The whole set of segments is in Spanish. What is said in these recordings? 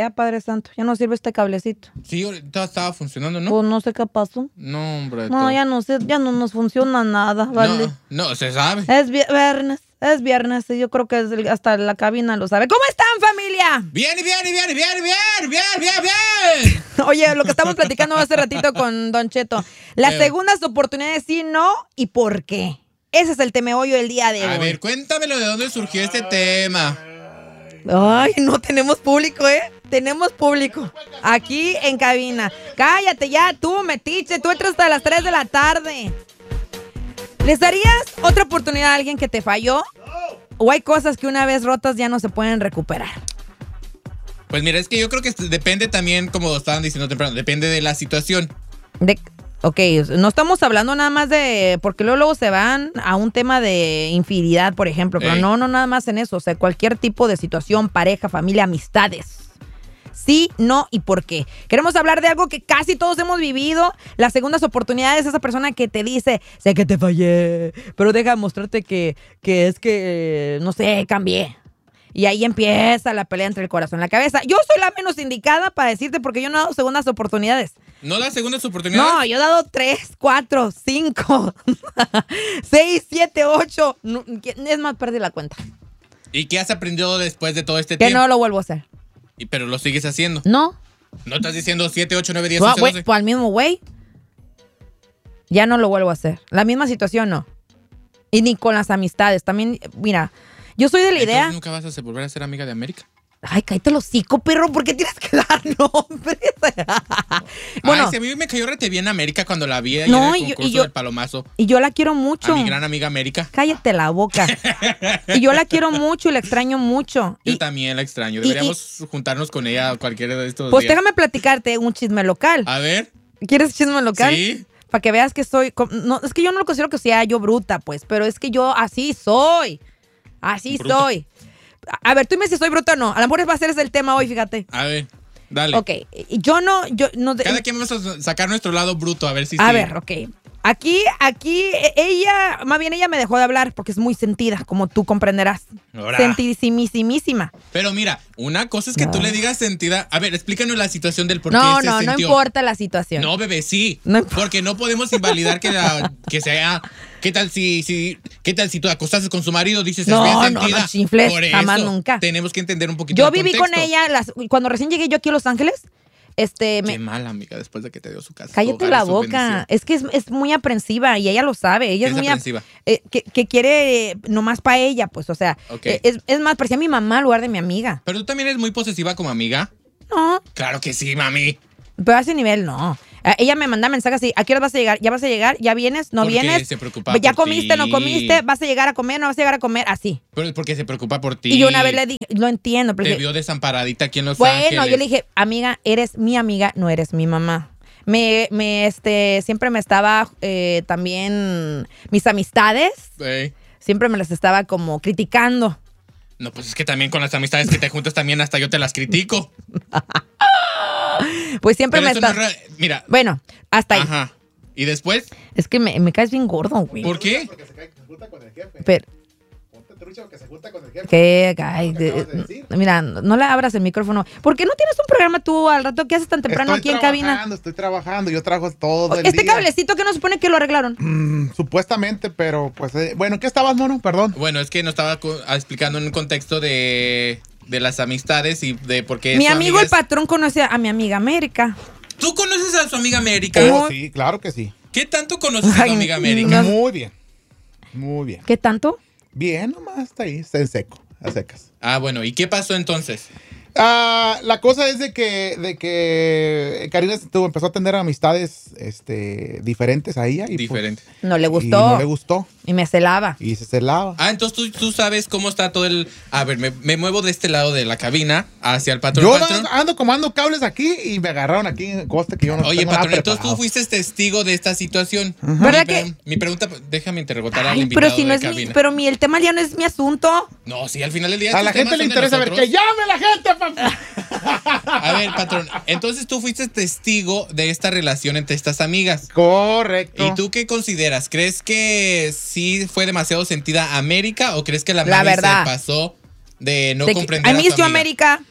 ya, Padre Santo. Ya no sirve este cablecito. Sí, ahorita estaba funcionando, ¿no? Pues no sé qué pasó. No, hombre. No, ya no sé, ya no nos funciona nada, ¿vale? No, se sabe. Es viernes y yo creo que hasta la cabina lo sabe. ¿Cómo están, familia? Bien. Oye, lo que estamos platicando hace ratito con Don Cheto. Las segundas oportunidades, sí, no, ¿y por qué? Ese es el temeollo del día de hoy. A ver, cuéntamelo de dónde surgió este tema. Ay, no tenemos público, ¿eh? Tenemos público aquí en cabina. Cállate ya, tú, metiche, tú entras hasta las 3 de la tarde. ¿Les darías otra oportunidad a alguien que te falló? ¿O hay cosas que una vez rotas ya no se pueden recuperar? Pues mira, es que yo creo que depende también, como estaban diciendo temprano, depende de la situación. Ok, no estamos hablando nada más de... Porque luego se van a un tema de infidelidad, por ejemplo. Pero no nada más en eso. O sea, cualquier tipo de situación, pareja, familia, amistades. Sí, no y por qué. Queremos hablar de algo que casi todos hemos vivido. Las segundas oportunidades, esa persona que te dice, sé que te fallé, pero deja mostrarte que es que, no sé, cambié. Y ahí empieza la pelea entre el corazón y la cabeza. Yo soy la menos indicada para decirte porque yo no he dado segundas oportunidades. ¿No das segundas oportunidades? No, yo he dado 3, 4, 5, 6, 7, 8. Es más, perdí la cuenta. ¿Y qué has aprendido después de todo este tiempo? Que no lo vuelvo a hacer. Pero lo sigues haciendo. No. ¿No estás diciendo 7, 8, 9, 10, 11, 12? Pues al mismo güey. Ya no lo vuelvo a hacer. La misma situación no. Y ni con las amistades. También, mira, yo soy de la idea... ¿Nunca vas a volver a ser amiga de América? Ay, cállate el hocico, perro. ¿Por qué tienes que dar nombres? Bueno, si a mí me cayó rete bien América cuando la vi en el concurso del Palomazo. Y yo la quiero mucho. A mi gran amiga América. Cállate la boca. Y yo la quiero mucho y la extraño mucho. Yo también la extraño. Deberíamos juntarnos con ella cualquiera de estos pues días. Déjame platicarte un chisme local. A ver. ¿Quieres chisme local? Sí. Para que veas que soy... No, es que yo no lo considero que sea yo bruta, pues. Pero es que yo así soy. Así bruta. Soy. A ver, tú dime si soy bruta o no. A lo mejor va a ser ese el tema hoy, fíjate. A ver, dale. Ok, yo no... Cada quien vamos a sacar nuestro lado bruto, a ver si A ver, ok. Aquí, ella, más bien ella me dejó de hablar porque es muy sentida, como tú comprenderás. Sentidísimísima. Pero mira, una cosa es que tú le digas sentida. A ver, explícanos la situación del por qué se sintió. No importa la situación. No, bebé, sí. No porque no podemos invalidar que sea... ¿Qué tal si tú acostaste con su marido? Dices, es bien sentida. No, chifles, por eso, jamás nunca. Tenemos que entender un poquito Yo viví con ella, cuando recién llegué yo aquí a Los Ángeles. Qué mala, amiga, después de que te dio su casa. Cállate la boca. Es que es muy aprensiva y ella lo sabe. Ella es muy aprensiva. Que quiere nomás para ella, pues, o sea. Okay. Es más, parecía mi mamá en lugar de mi amiga. ¿Pero tú también eres muy posesiva como amiga? No. Claro que sí, mami. Pero a ese nivel, no. Ella me manda mensajes así, ¿a qué hora vas a llegar? ¿Ya vas a llegar? ¿Ya vienes? ¿No vienes? Se preocupa ¿Ya por comiste? Ti. ¿No comiste? ¿Vas a llegar a comer? ¿No vas a llegar a comer? Así. Pero es porque se preocupa por ti. Y yo una vez le dije, lo entiendo. Pero te vio desamparadita aquí en Los Ángeles. Bueno, yo le dije, amiga, eres mi amiga, no eres mi mamá. Siempre me estaba también, mis amistades, siempre me las estaba como criticando. No, pues es que también con las amistades que te juntas también hasta yo te las critico. Pues siempre pero me estás... Mira. Bueno, hasta ahí. Ajá. ¿Y después? Es que me caes bien gordo, güey. ¿Por qué? Porque se junta con el jefe. Pero... Ponte trucha porque se junta con el jefe. ¿Qué? Ay, mira, no le abras el micrófono. ¿Por qué no tienes un programa tú al rato? ¿Qué haces tan temprano aquí en cabina? Estoy trabajando. Yo trabajo todo el día. Este cablecito que no supone que lo arreglaron. Supuestamente, pero pues... bueno, ¿qué estabas, mono? Perdón. Bueno, es que nos estaba explicando en un contexto de las amistades y de por qué... Mi amigo el patrón conoce a mi amiga América. ¿Tú conoces a su amiga América? Oh, sí, claro que sí. ¿Qué tanto conoces a tu amiga América? Muy bien. Muy bien. ¿Qué tanto? Bien, nomás está ahí, está en seco, a secas. Ah, bueno, ¿y qué pasó entonces? La cosa es de que Karina empezó a tener amistades diferentes a ella. Y diferentes. Pues, no le gustó. Y no le gustó. Y me celaba. Y se celaba. Ah, entonces tú sabes cómo está todo el... A ver, me muevo de este lado de la cabina hacia el patrón. Yo ando comando cables aquí y me agarraron aquí en costa que yo no... Oye, patrón, entonces tú fuiste testigo de esta situación. ¿Verdad que...? Mi pregunta, déjame interrogar al invitado pero si no de es cabina. Pero el tema ya no es mi asunto. No, sí, al final del día... A la gente le interesa ver que llame la gente, papá. A ver, patrón, entonces tú fuiste testigo de esta relación entre estas amigas. Correcto. ¿Y tú qué consideras? ¿Crees que sí fue demasiado sentida América o crees que la verdad se pasó de no comprender I miss you, amiga? América.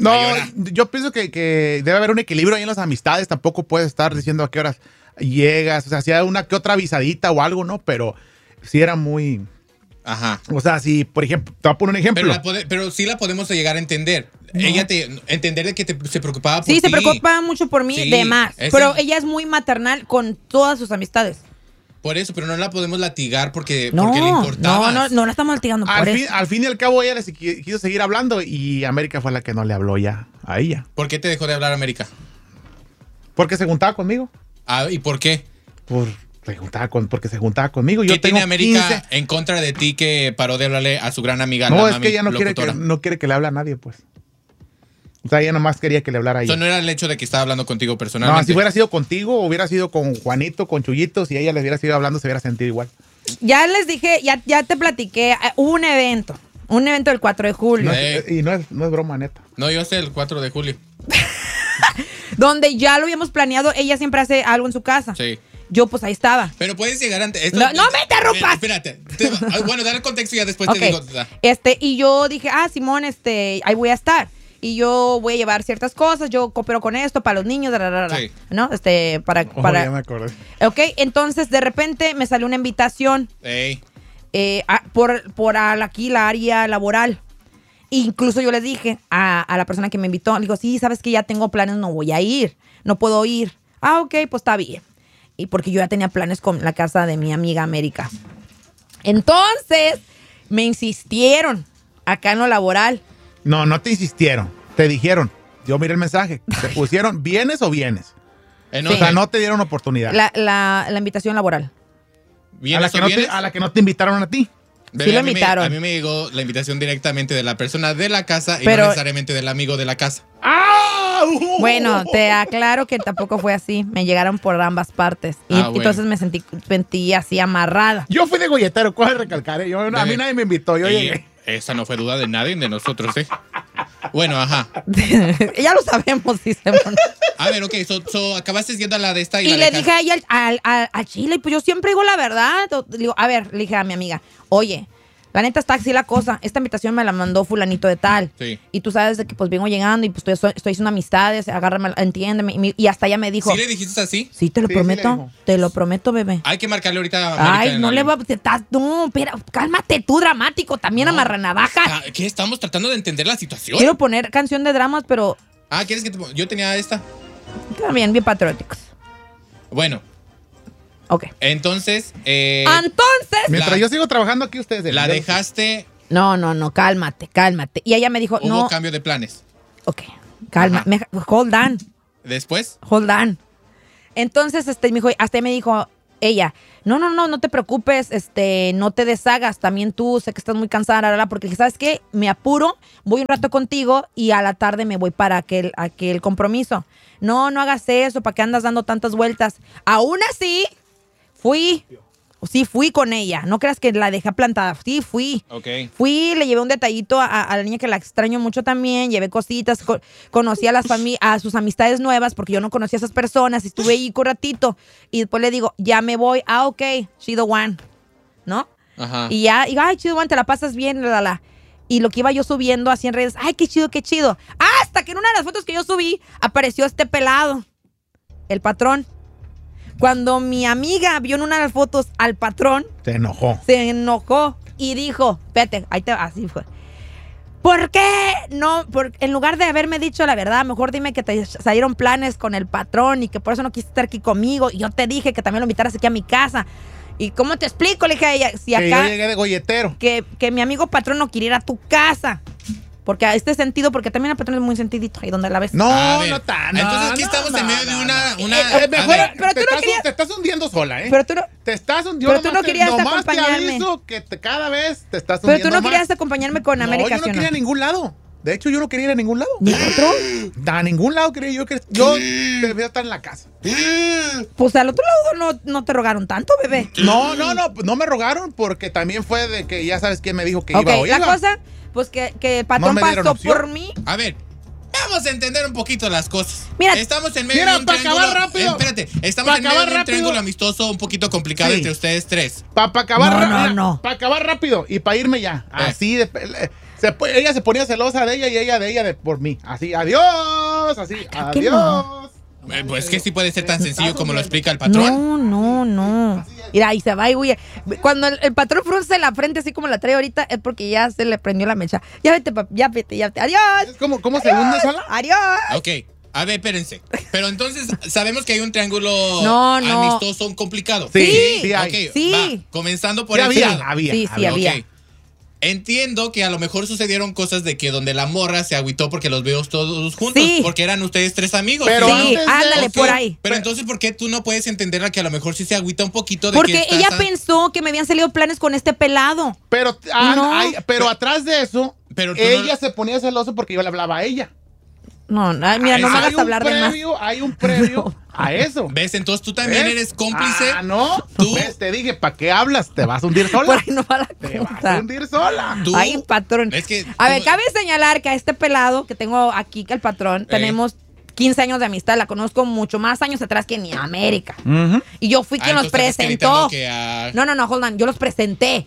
No, yo pienso que debe haber un equilibrio ahí en las amistades. Tampoco puedes estar diciendo a qué horas llegas. O sea, si hay una que otra avisadita o algo, ¿no? Pero sí era muy... Ajá. O sea, si, por ejemplo, te voy a poner un ejemplo. Pero sí la podemos llegar a entender. No. Entender de que se preocupaba por ti. Sí, se preocupaba mucho por mí, de más. Pero ella es muy maternal con todas sus amistades. Por eso, pero no la podemos latigar porque le importaba. No la estamos latigando por eso. Al fin y al cabo, ella les quiso seguir hablando y América fue la que no le habló ya a ella. ¿Por qué te dejó de hablar América? Porque se juntaba conmigo. Ah, ¿y por qué? Porque se juntaba conmigo. ¿Qué tiene América en contra de ti que paró de hablarle a su gran amiga? No, es que ella no quiere que le hable a nadie, pues. O sea, ella nomás quería que le hablara a ella. Eso no era el hecho de que estaba hablando contigo personalmente. No, si hubiera sido contigo, hubiera sido con Juanito, con Chuyito, si ella le hubiera sido hablando, se hubiera sentido igual. Ya les dije, ya te platiqué, hubo un evento del 4 de julio. Y no es broma, neta. No, yo sé el 4 de julio. Donde ya lo habíamos planeado, ella siempre hace algo en su casa. Sí. Yo, pues ahí estaba. Pero puedes llegar antes. No me interrumpas. Espérate. Bueno, dale el contexto y ya después te digo. Y yo dije, Simón, ahí voy a estar. Y yo voy a llevar ciertas cosas, yo coopero con esto para los niños, sí. ¿no? para ya me acordé. Ok, entonces de repente me salió una invitación por aquí la área laboral. Incluso yo les dije a la persona que me invitó, le digo, sí, sabes que ya tengo planes, no voy a ir, no puedo ir. Ok, pues está bien. Y porque yo ya tenía planes con la casa de mi amiga América. Entonces, me insistieron acá en lo laboral. No te insistieron. Te dijeron. Yo miré el mensaje. Te pusieron, ¿vienes o vienes? O sea, no te dieron oportunidad. La invitación laboral. A la que no te invitaron a ti. Sí lo invitaron. A mí me llegó la invitación directamente de la persona de la casa y no necesariamente del amigo de la casa. Bueno, te aclaro que tampoco fue así. Me llegaron por ambas partes. Y entonces me sentí así amarrada. Yo fui de golletero, ¿cuál recalcar? A mí nadie me invitó, yo llegué. Esa no fue duda de nadie, de nosotros, ¿eh? Bueno, ajá. Ya lo sabemos, sí. A ver, ok, acabaste yendo a la de esta y le dije a ella al Chile, pues yo siempre digo la verdad. Le dije a mi amiga, oye, la neta está así la cosa. Esta invitación me la mandó fulanito de tal. Sí. Y tú sabes de que pues vengo llegando y pues estoy haciendo amistades, agárrame, entiéndeme. Y hasta ella me dijo. ¿Sí le dijiste así? Sí, te lo prometo. Te lo prometo, bebé. Hay que marcarle ahorita a América. Ay, no le va a... No, espera, cálmate tú, dramático. También amarranavajas. ¿Qué? Estamos tratando de entender la situación. Quiero poner canción de dramas, pero... ¿Quieres que yo tenía esta? También bien patrióticos. Bueno. Ok. Entonces... Mientras yo sigo trabajando aquí, ustedes... La dejaste... No, cálmate. Y ella me dijo, Hubo cambio de planes. Ok, calma. Hold on. ¿Después? Hold on. Entonces, me dijo ella, no te preocupes, no te deshagas, también tú, sé que estás muy cansada, porque ¿sabes qué? Me apuro, voy un rato contigo y a la tarde me voy para aquel compromiso. No hagas eso, ¿para qué andas dando tantas vueltas? Aún así, fui con ella, no creas que la dejé plantada, sí, fui. Okay. Fui, le llevé un detallito a la niña que la extraño mucho también, llevé cositas, conocí a sus amistades nuevas porque yo no conocía a esas personas, estuve ahí un ratito y después le digo, ya me voy, ok, she the one, ¿no? Ajá. Y ya, ay, chido, one, te la pasas bien, Y lo que iba yo subiendo así en redes, ay, qué chido. Hasta que en una de las fotos que yo subí apareció este pelado, el patrón. Cuando mi amiga vio en una de las fotos al patrón, se enojó y dijo, espérate, así fue. ¿Por qué no? En lugar de haberme dicho la verdad, mejor dime que te salieron planes con el patrón y que por eso no quisiste estar aquí conmigo. Y yo te dije que también lo invitaras aquí a mi casa. ¿Y cómo te explico? Le dije a ella, si acá... Que yo llegué de golletero. Que mi amigo patrón no quiere ir a tu casa. Porque a este sentido, porque también el patrón es muy sentidito ahí donde la ves. No tan. Entonces aquí estamos en medio de una pero tú no querías... Te estás hundiendo sola, ¿eh? Pero tú no... Te estás hundiendo. Pero tú no querías acompañarme. Te aviso que cada vez te estás hundiendo. Pero tú no querías acompañarme con América. No, yo no quería ir a ningún lado. De hecho, yo no quería ir a ningún lado. ¿Ni otro? A ningún lado quería yo. Yo debía estar en la casa. Pues al otro lado no te rogaron tanto, bebé. No me rogaron porque también fue de que ya sabes quién me dijo que iba o iba. La cosa... Pues que el patrón pasó por mí. A ver, vamos a entender un poquito las cosas. Mira, estamos en medio de un triángulo. Para acabar rápido. Espérate, estamos en medio de un triángulo amistoso un poquito complicado entre ustedes tres. Para acabar no. Para acabar rápido y para irme ya. Así de... Ella se ponía celosa de ella y ella de ella por mí. Así, adiós, así, adiós. Pues que sí puede ser tan sencillo como lo explica el patrón. No. Mira, y se va y huye. Cuando el patrón frunce la frente así como la trae ahorita, es porque ya se le prendió la mecha. Ya vete, papi, ya vete. Adiós. ¿Cómo se hunde sola? Adiós. Ok. A ver, espérense. Pero entonces sabemos que hay un triángulo amistoso complicado. Sí hay. Okay, sí. Va, comenzando por Sí, ese lado. había. Ok. Entiendo que a lo mejor sucedieron cosas de que donde la morra se agüitó porque los veo todos juntos, porque eran ustedes 3 amigos. Pero sí, ándale, por ahí. Pero entonces, ¿por qué tú no puedes entenderla que a lo mejor sí se agüita un poquito de porque que ella pensó que me habían salido planes con este pelado. Pero, atrás de eso, ella se ponía celoso porque yo le hablaba a ella. No, mira, no me hagas hablar de más. Hay un previo a eso. ¿Ves? Entonces tú también eres cómplice. No. Tú. ¿Ves? Te dije, ¿para qué hablas? Te vas a hundir sola. Por ahí no va la Te cosa. vas a hundir sola. Tú. Ay, patrón. Es que a ver, cabe señalar que a este pelado que tengo aquí, que el patrón, tenemos 15 años de amistad. La conozco mucho más años atrás que ni América. Y yo fui quien los presentó. No, hold on. Yo los presenté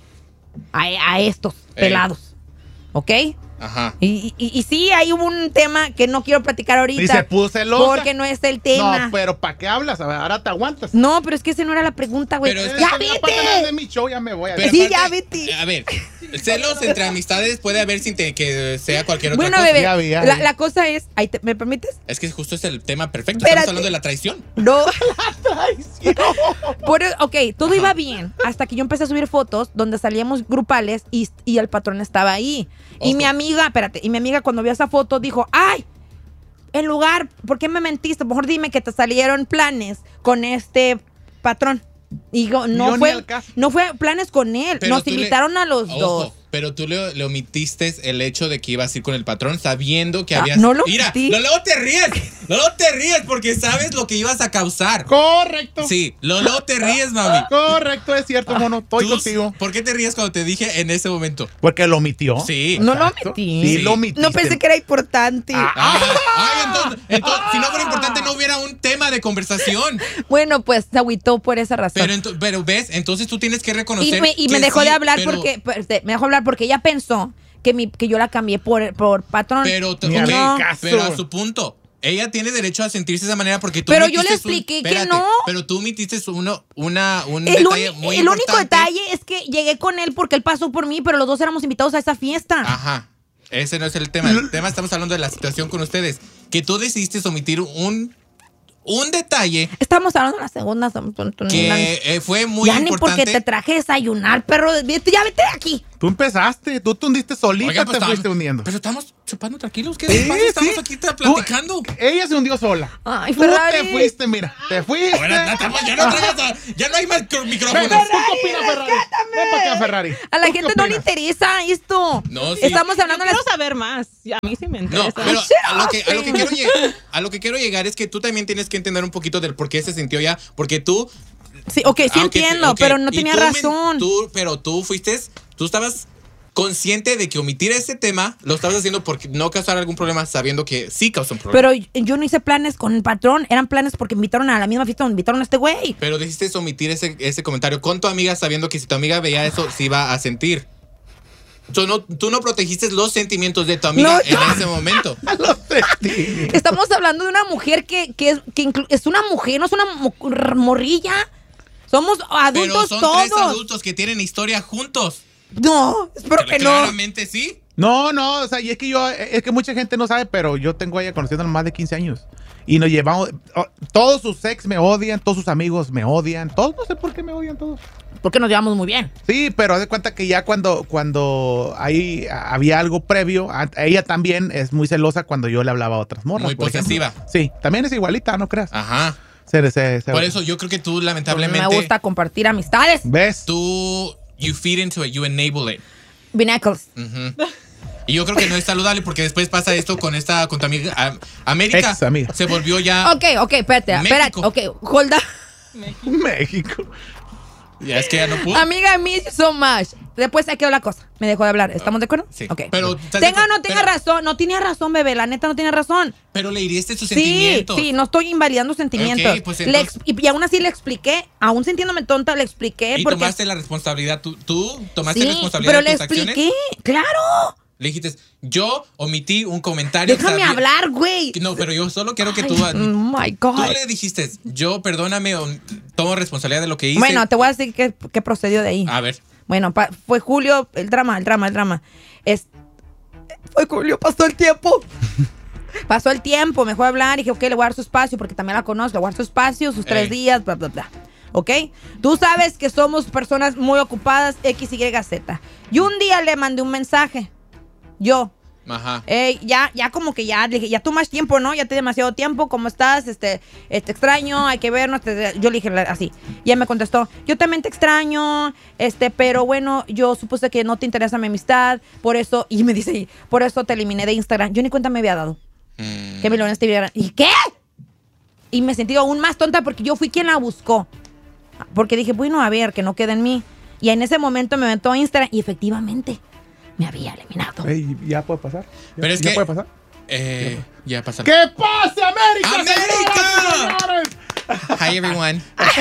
a estos pelados. ¿Ok? Ajá. Y sí, hay un tema que no quiero platicar ahorita. Y se puso celosa. Porque no es el tema. No, pero ¿para qué hablas? A ver, ahora te aguantas. No, pero es que esa no era la pregunta, güey. ¡Ya vete! De mi show, ya me voy a Pero sí, aparte, ya vete. A ver, celos entre amistades puede haber sin que sea cualquier otra bueno, cosa. bebé, la cosa es... ¿me permites? Es que justo es el tema perfecto. Espérate. Estamos hablando de la traición. No. traición. Ok, todo iba bien hasta que yo empecé a subir fotos donde salíamos grupales y el patrón estaba ahí. Ojo. Y mi amiga cuando vio esa foto dijo, ¡ay! En lugar, ¿por qué me mentiste? Mejor dime que te salieron planes con este patrón. Y digo, no fue planes con él. Pero nos invitaron a los dos. Pero tú le omitiste el hecho de que ibas a ir con el patrón sabiendo que habías... No lo Mira, omití. luego te ríes porque sabes lo que ibas a causar. Correcto. Sí, luego te ríes, mami. Correcto, es cierto, mono. Estoy contigo. ¿Por qué te ríes cuando te dije en ese momento? Porque lo omitió. Sí. No lo omití. Sí, lo omitiste. No pensé que era importante. Entonces, si no fuera importante no hubiera un tema de conversación. Bueno, pues se agüitó por esa razón. Pero ves, entonces tú tienes que reconocer Y me dejó de hablar porque ella pensó que yo la cambié por patrón. Pero a su punto, ella tiene derecho a sentirse de esa manera porque tú pero yo le expliqué que no. Pero tú omitiste un detalle muy importante. El único detalle es que llegué con él porque él pasó por mí, pero los dos éramos invitados a esa fiesta. Ajá. Ese no es el tema. El tema, estamos hablando de la situación con ustedes. Que tú decidiste omitir un detalle. Estamos hablando de la segunda. Que fue muy ya importante. Ni porque te traje a desayunar, perro. Ya vete de aquí. Tú empezaste, tú te hundiste solita. Oiga, pues te fuiste hundiendo. Pero estamos chupando tranquilos. ¿Qué les pasa? Estamos aquí platicando. Ella se hundió sola. Ay, tú Ferrari. te fuiste, mira. Te fuiste. Bueno, ya no hay más micrófonos. ¿Tú qué opinas, Ferrari? Ven para acá, Ferrari. A la gente no le interesa esto. No, sí. Estamos hablando Quiero saber más. A mí sí me interesa. No, pero a lo que quiero llegar es que tú también tienes que entender un poquito del por qué se sintió ya. Porque tú... Sí, sí entiendo, pero no tenía razón. Pero tú estabas consciente de que omitir ese tema lo estabas haciendo porque no causar algún problema, sabiendo que sí causó un problema. Pero yo no hice planes con el patrón, eran planes porque invitaron a la misma fiesta donde invitaron a este güey. Pero decidiste omitir ese comentario con tu amiga sabiendo que si tu amiga veía eso, se iba a sentir. Tú no protegiste los sentimientos de tu amiga en ese momento. Estamos hablando de una mujer que es una mujer, no es una morrilla. Somos adultos pero son todos. 3 adultos que tienen historia juntos. No, espero que no. Claramente sí. No, o sea, y es que mucha gente no sabe, pero yo tengo a ella conociéndola más de 15 años. Y nos llevamos, todos sus ex me odian, todos sus amigos me odian, todos, no sé por qué me odian todos. Porque nos llevamos muy bien. Sí, pero haz de cuenta que ya cuando ahí había algo previo, ella también es muy celosa cuando yo le hablaba a otras morras. Muy posesiva. Sí, también es igualita, ¿no creas? Ajá. Por eso yo creo que tú lamentablemente... Me gusta compartir amistades. ¿Ves? You feed into it, you enable it. Binacles. Y yo creo que no es saludable porque después pasa esto con tu amiga América. Ex amiga. Se volvió ya... Ok, espérate. Ok, hold on. México. Ya es que ya no pudo. Amiga, I miss you so much. Después se quedó la cosa. Me dejó de hablar. ¿Estamos de acuerdo? Sí. Ok. Pero, tenga o no tenga razón. No tenía razón, bebé. La neta no tiene razón. Pero le hiriste sus sentimientos. Sí, no estoy invalidando sentimientos. Okay, pues entonces... y aún así le expliqué, aún sintiéndome tonta, le expliqué. Y porque... tomaste la responsabilidad. ¿Tú tomaste sí, responsabilidad pero de tus acciones? Pero le expliqué, claro. Le dijiste, yo omití un comentario. Déjame hablar, güey. No, pero yo solo quiero que tú... Oh, my God. Tú le dijiste, yo perdóname, tomo responsabilidad de lo que hice. Bueno, te voy a decir qué procedió de ahí. A ver. Bueno, fue Julio, el drama. Fue Julio, pasó el tiempo. Pasó el tiempo, me fue a hablar y dije, ok, le voy a dar su espacio porque también la conozco, le voy a dar su espacio, sus 3 días, bla, bla, bla. ¿Ok? Tú sabes que somos personas muy ocupadas, X, Y, Z. Y un día le mandé un mensaje. Yo. Ajá. Ya como que ya, le dije, ya tú más tiempo, ¿no? Ya te demasiado tiempo, ¿cómo estás? Te extraño, hay que vernos. Yo le dije así. Y él me contestó, yo también te extraño, pero bueno, yo supuse que no te interesa mi amistad, por eso, y me dice, por eso te eliminé de Instagram. Yo ni cuenta me había dado. Que me lo estuvieran. ¿Y qué? Y me sentí aún más tonta porque yo fui quien la buscó. Porque dije, bueno, a ver, que no quede en mí. Y en ese momento me metió a Instagram y efectivamente me había eliminado. ¿Ya puede pasar? Pero es que... puede pasar? Ya pasó. ¡Que pase, América! ¡América! Hi, everyone.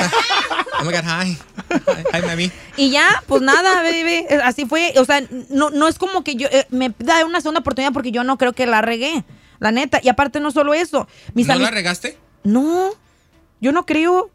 Oh my God, hi. Hi, mami. Y ya, pues nada, baby. Así fue. O sea, no es como que yo me da una segunda oportunidad porque yo no creo que la regué. La neta. Y aparte, no solo eso. ¿No la regaste? No. Yo no creo.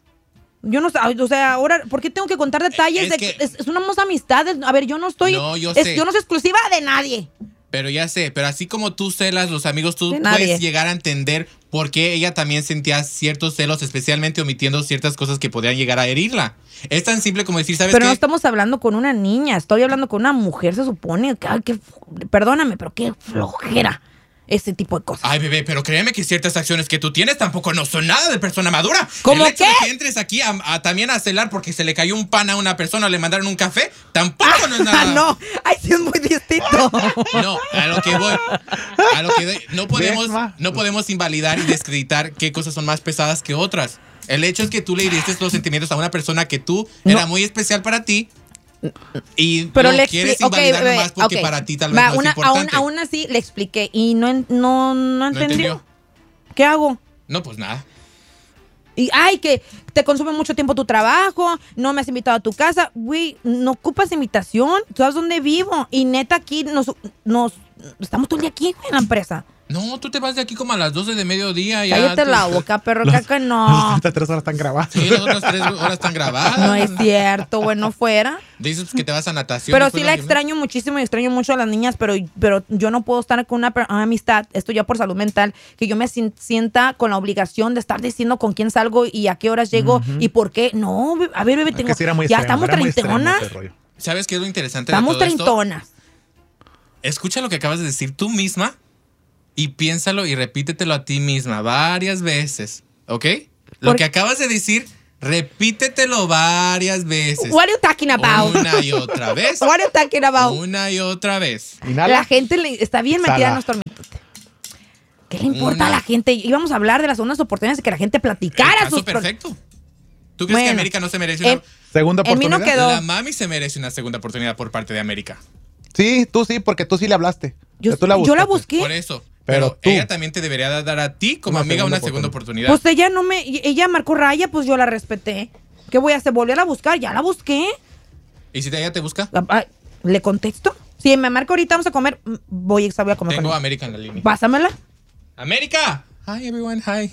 Yo no sé, o sea, ahora, ¿por qué tengo que contar detalles? Es una amistad. A ver, yo no estoy... No, yo sé. Yo no soy exclusiva de nadie. Pero ya sé, pero así como tú celas los amigos, tú puedes llegar a entender por qué ella también sentía ciertos celos, especialmente omitiendo ciertas cosas que podrían llegar a herirla. Es tan simple como decir, ¿sabes qué? Pero no estamos hablando con una niña, estoy hablando con una mujer, se supone. Perdóname, pero qué flojera. Ese tipo de cosas. Ay, bebé, pero créeme que ciertas acciones que tú tienes tampoco no son nada de persona madura. ¿Cómo el hecho qué? de que entres aquí también a celar porque se le cayó un pan a una persona, le mandaron un café, tampoco no es nada. No, ay, sí es muy distinto. No, a lo que voy, no podemos invalidar y descreditar qué cosas son más pesadas que otras. El hecho es que tú le hiriste los sentimientos a una persona que tú era muy especial para ti. Pero lo quieres invalidar nomás porque para ti tal vez no es importante. Aún así le expliqué y no entendió. ¿Qué hago? No, pues nada. Y que te consume mucho tiempo tu trabajo, no me has invitado a tu casa. Güey, no ocupas invitación, tú sabes dónde vivo. Y neta aquí estamos todo el día aquí en la empresa. No, tú te vas de aquí como a las 12 de mediodía. Cállate la boca, perro, que no. Estas 3 horas están grabadas. Sí, las otras 3 horas están grabadas. No es cierto, güey, no fuera. Dices que te vas a natación. Pero sí la extraño muchísimo y extraño mucho a las niñas, pero yo no puedo estar con una amistad, esto ya por salud mental, que yo me sienta con la obligación de estar diciendo con quién salgo y a qué horas llego y por qué. No, a ver, bebé, ya estamos treintonas. ¿Sabes qué es lo interesante estamos de todo treintonas. esto? Escucha lo que acabas de decir tú misma. Y piénsalo y repítetelo a ti misma varias veces, ¿ok? Lo que acabas de decir, repítetelo varias veces. What are you talking about? Una y otra vez. What are you talking about? Una y otra vez. La gente está bien metida en nuestro mitote. ¿Qué le importa a la gente? Íbamos a hablar de las segundas oportunidades de que la gente platicara. Caso perfecto. ¿Tú crees que América no se merece una segunda oportunidad? En mí no quedó. La mami se merece una segunda oportunidad por parte de América. Sí, tú sí, porque tú sí le hablaste. Yo la busqué. Por eso. Pero ella también te debería dar a ti como amiga una segunda oportunidad. Pues ella marcó raya, pues yo la respeté. ¿Qué voy a hacer? ¿Volver a buscar? Ya la busqué. ¿Y si ella te busca? ¿Le contesto? Si me marca ahorita, vamos a comer. Voy a comer. Tengo a América en la línea. Pásamela. ¡América! Hi, everyone, hi.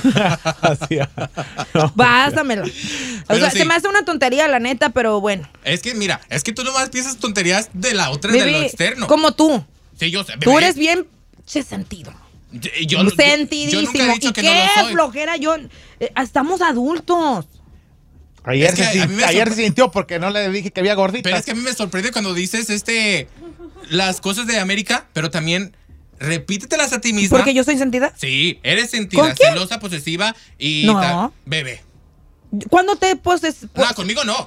Pásamela. O sea, se me hace una tontería, la neta, pero bueno. Es que tú nomás piensas tonterías de la otra, de lo externo. Como tú. Sí, yo sé. Tú eres bien sentido. Sentidísimo. Yo nunca he dicho ¿Y que qué no lo soy. flojera? Estamos adultos. Ayer se sintió porque no le dije que había gorditas. Pero es que a mí me sorprende cuando dices las cosas de América, pero también repítetelas a ti misma. ¿Porque yo soy sentida? Sí, eres sentida, celosa, posesiva y no. Bebé. ¿Cuándo te poses? No, conmigo no.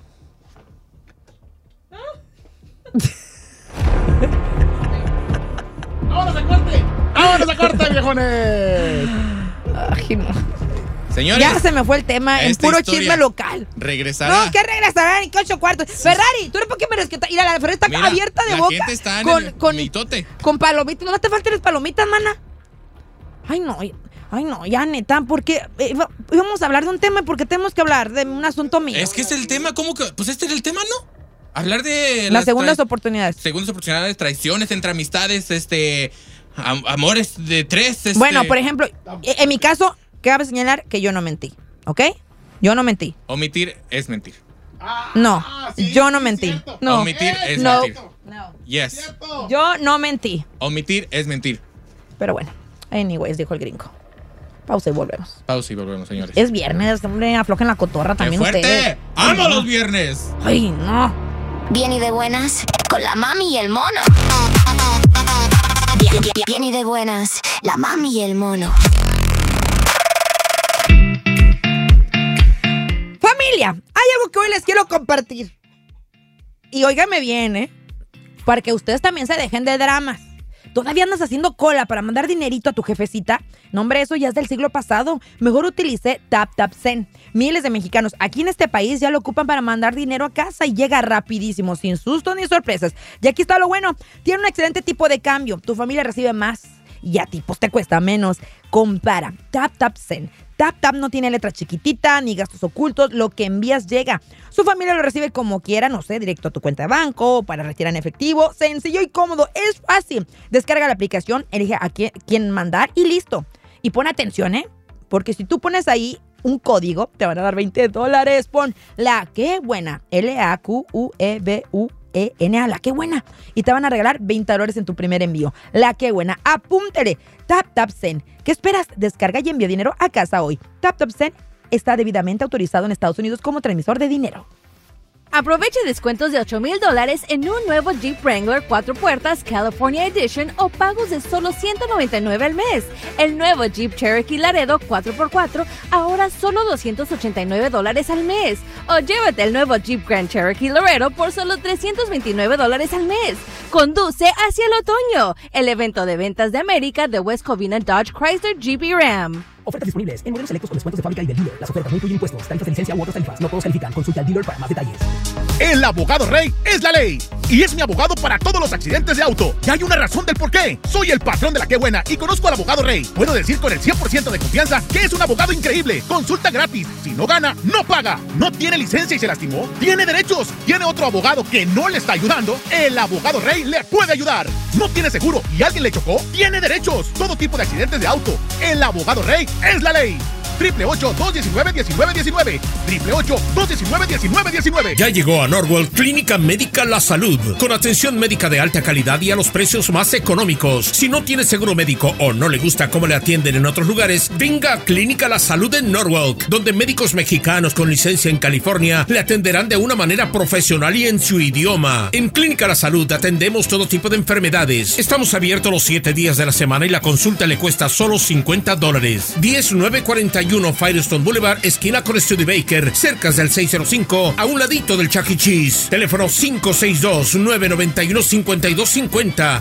¡Vámonos a corte, viejones! Ay, no. Señores, ya se me fue el tema, en puro chisme local. Regresará. No, ¿qué regresará? Ni 8 cuartos. Ferrari, ¿tú no por qué me respetas? Ir a la Ferrari está abierta de boca. La gente está en el mitote. Con palomitas. No te falten las palomitas, mana. Ay, no, ya neta, porque íbamos a hablar de un tema porque tenemos que hablar de un asunto mío. Es que es el tema, ¿cómo que? Pues este era el tema, ¿no? Hablar de las segundas oportunidades. Segundas oportunidades, traiciones entre amistades, amores de tres. Bueno, por ejemplo, en mi caso, cabe señalar que yo no mentí, ¿ok? Yo no mentí. Omitir es mentir. No, sí, yo no mentí. cierto. No. Omitir es No. mentir. No. Yes. Cierto. Yo no mentí. Omitir es mentir. Pero bueno, anyways, dijo el gringo. Pausa y volvemos. Pausa y volvemos, señores. Es viernes, hombre, aflojen la cotorra ¡Qué también fuerte! ustedes. ¡Amo los viernes! Ay, no. Bien y de buenas, con la mami y el mono. Bien y de buenas, la mami y el mono. Familia, hay algo que hoy les quiero compartir. Y óigame bien, para que ustedes también se dejen de dramas. ¿Todavía andas haciendo cola para mandar dinerito a tu jefecita? No, hombre, eso ya es del siglo pasado. Mejor utilice TapTapSend. Miles de mexicanos aquí en este país ya lo ocupan para mandar dinero a casa y llega rapidísimo, sin sustos ni sorpresas. Y aquí está lo bueno. Tiene un excelente tipo de cambio. Tu familia recibe más y a ti pues te cuesta menos. Compara TapTapSend. TapTap no tiene letra chiquitita ni gastos ocultos. Lo que envías llega. Su familia lo recibe como quiera, no sé, directo a tu cuenta de banco, para retirar en efectivo. Sencillo y cómodo, es fácil. Descarga la aplicación, elige a quién mandar y listo. Y pon atención, porque si tú pones ahí un código, te van a dar $20. Pon la que buena, LAQUEBUENA, la que buena. Y te van a regalar $20 en tu primer envío. La que buena, apúntele. TapTapSend. ¿Qué esperas? Descarga y envía dinero a casa hoy. TapTapSend está debidamente autorizado en Estados Unidos como transmisor de dinero. Aproveche descuentos de $8,000 en un nuevo Jeep Wrangler 4 puertas California Edition o pagos de solo $199 al mes. El nuevo Jeep Cherokee Laredo 4x4 ahora solo $289 al mes. O llévate el nuevo Jeep Grand Cherokee Laredo por solo $329 al mes. Conduce hacia el otoño, el evento de ventas de América de West Covina Dodge Chrysler Jeep y Ram. Ofertas disponibles en modelos selectos con descuentos de fábrica y del dealer. Las ofertas no incluyen impuestos, tarifas de licencia u otras tarifas. No todos califican. Consulta al dealer para más detalles. El abogado Rey es la ley. Y es mi abogado para todos los accidentes de auto. Y hay una razón del por qué. Soy el patrón de la que buena y conozco al abogado Rey. Puedo decir con el 100% de confianza que es un abogado increíble. Consulta gratis. Si no gana, no paga. No tiene licencia y se lastimó. Tiene derechos. Tiene otro abogado que no le está ayudando. El abogado Rey le puede ayudar. No tiene seguro y alguien le chocó. Tiene derechos. Todo tipo de accidentes de auto. El abogado Rey es la ley. 888-219-1919. 888-219-1919. Ya llegó a Norwell Clínica Médica La Salud, con atención médica de alta calidad y a los precios más económicos. Si no tiene seguro médico o no le gusta cómo le atienden en otros lugares, venga a Clínica La Salud en Norwalk, donde médicos mexicanos con licencia en California le atenderán de una manera profesional y en su idioma. En Clínica La Salud atendemos todo tipo de enfermedades. Estamos abiertos los 7 días de la semana y la consulta le cuesta solo $50. 10941 Firestone Boulevard, esquina con Studebaker, cerca del 605, a un ladito del Chuck E. Cheese. Teléfono 562-991-5250.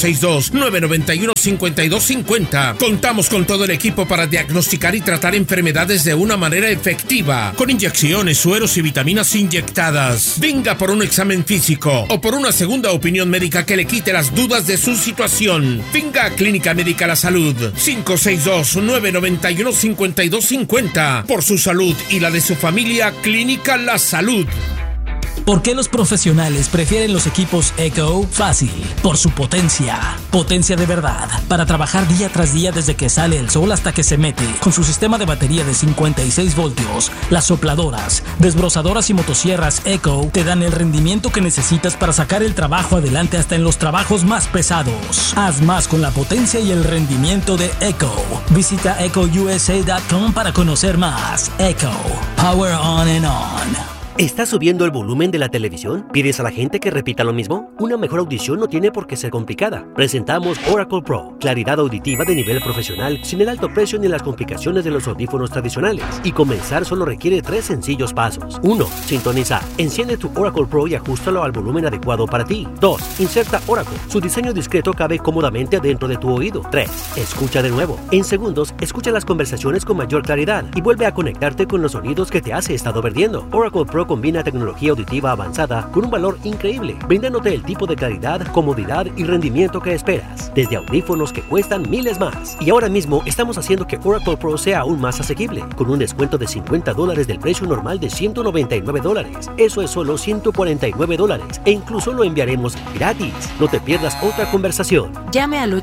562-991-5250. Contamos con todo el equipo para diagnosticar y tratar enfermedades de una manera efectiva, con inyecciones, sueros y vitaminas inyectadas. Venga por un examen físico o por una segunda opinión médica que le quite las dudas de su situación. Venga a Clínica Médica La Salud. 562-991-5250. Por su salud y la de su familia, Clínica La Salud. ¿Por qué los profesionales prefieren los equipos Echo? Fácil, por su potencia. Potencia de verdad, para trabajar día tras día desde que sale el sol hasta que se mete. Con su sistema de batería de 56 voltios, las sopladoras, desbrozadoras y motosierras Echo te dan el rendimiento que necesitas para sacar el trabajo adelante hasta en los trabajos más pesados. Haz más con la potencia y el rendimiento de Echo. Visita echousa.com para conocer más. Echo, power on and on. ¿Estás subiendo el volumen de la televisión? ¿Pides a la gente que repita lo mismo? Una mejor audición no tiene por qué ser complicada. Presentamos Oracle Pro, claridad auditiva de nivel profesional, sin el alto precio ni las complicaciones de los audífonos tradicionales. Y comenzar solo requiere 3 sencillos pasos. 1. Sintoniza. Enciende tu Oracle Pro y ajústalo al volumen adecuado para ti. 2. Inserta Oracle. Su diseño discreto cabe cómodamente adentro de tu oído. 3. Escucha de nuevo. En segundos, escucha las conversaciones con mayor claridad y vuelve a conectarte con los sonidos que te has estado perdiendo. Oracle Pro combina tecnología auditiva avanzada con un valor increíble, brindándote el tipo de claridad, comodidad y rendimiento que esperas, desde audífonos que cuestan miles más. Y ahora mismo estamos haciendo que Oracle Pro sea aún más asequible, con un descuento de $50 del precio normal de $199. Eso es solo $149 e incluso lo enviaremos gratis. No te pierdas otra conversación. Llame al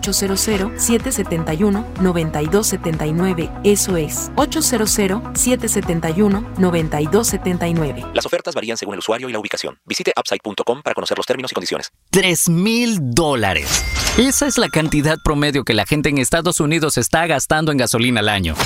800-771-9279. Eso es 800-771-9279. Las ofertas varían según el usuario y la ubicación. Visite upside.com para conocer los términos y condiciones. $3,000. Esa es la cantidad promedio que la gente en Estados Unidos está gastando en gasolina al año.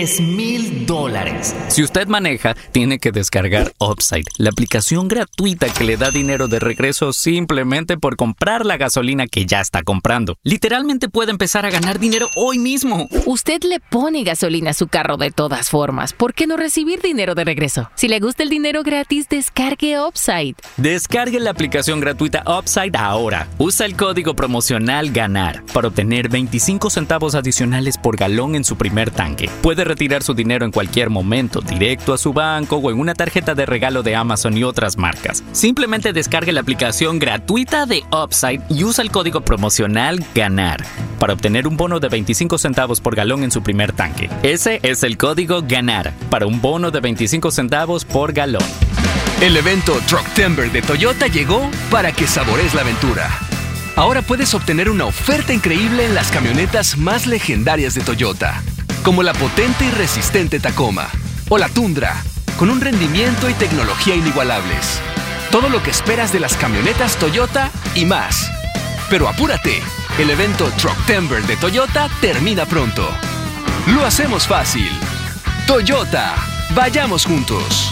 $3,000. Si usted maneja, tiene que descargar Upside, la aplicación gratuita que le da dinero de regreso simplemente por comprar la gasolina que ya está comprando. Literalmente puede empezar a ganar dinero hoy mismo. Usted le pone gasolina a su carro de todas formas. ¿Por qué no recibir dinero de regreso? Si le gusta el dinero gratis, descargue Upside. Descargue la aplicación gratuita Upside ahora. Usa el código promocional GANAR para obtener 25 centavos adicionales por galón en su primer tanque. Puede retirar su dinero en cualquier momento, directo a su banco o en una tarjeta de regalo de Amazon y otras marcas. Simplemente descargue la aplicación gratuita de Upside y usa el código promocional GANAR para obtener un bono de 25 centavos por galón en su primer tanque. Ese es el código GANAR para un bono de 25 centavos por galón. El evento Trucktember de Toyota llegó para que saborees la aventura. Ahora puedes obtener una oferta increíble en las camionetas más legendarias de Toyota, como la potente y resistente Tacoma o la Tundra, con un rendimiento y tecnología inigualables. Todo lo que esperas de las camionetas Toyota y más. Pero apúrate, el evento Trucktember de Toyota termina pronto. Lo hacemos fácil. Toyota, vayamos juntos.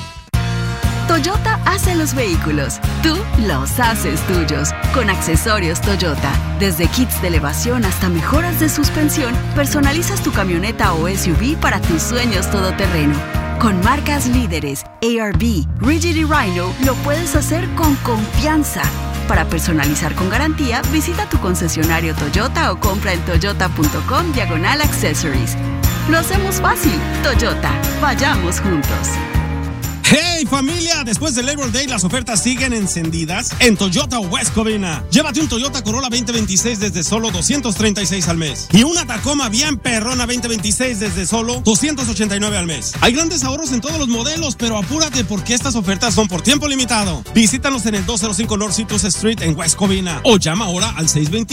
Toyota hace los vehículos, tú los haces tuyos. Con accesorios Toyota, desde kits de elevación hasta mejoras de suspensión, personalizas tu camioneta o SUV para tus sueños todoterreno. Con marcas líderes, ARB, Rigid y Rhino, lo puedes hacer con confianza. Para personalizar con garantía, visita tu concesionario Toyota o compra en toyota.com/accessories. Lo hacemos fácil. Toyota, vayamos juntos. ¡Hey familia! Después del Labor Day las ofertas siguen encendidas en Toyota West Covina. Llévate un Toyota Corolla 2026 desde solo $236 al mes y una Tacoma bien perrona 2026 desde solo $289 al mes. Hay grandes ahorros en todos los modelos, pero apúrate porque estas ofertas son por tiempo limitado. Visítanos en el 205 North Citrus Street en West Covina o llama ahora al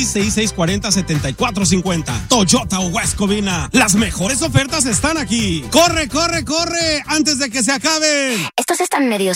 626-640-7450. Toyota West Covina. Las mejores ofertas están aquí. ¡Corre, corre, corre! Antes de que se acaben. Estos están medio